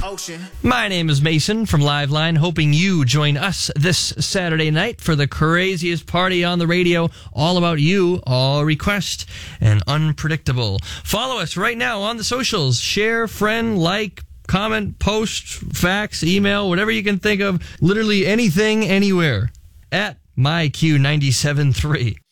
Ocean. My name is Mason from Liveline, hoping you join us this Saturday night for the craziest party on the radio, all about you, all request, and unpredictable. Follow us right now on the socials. Share, friend, like, comment, post, fax, email, whatever you can think of. Literally anything, anywhere. At MyQ973.